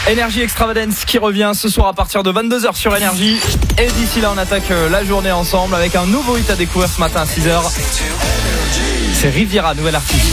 Énergie Extravagance qui revient ce soir à partir de 22h sur Énergie. Et d'ici là, on attaque la journée ensemble avec un nouveau hit à découvrir ce matin à 6h. C'est Riviera, nouvel artiste.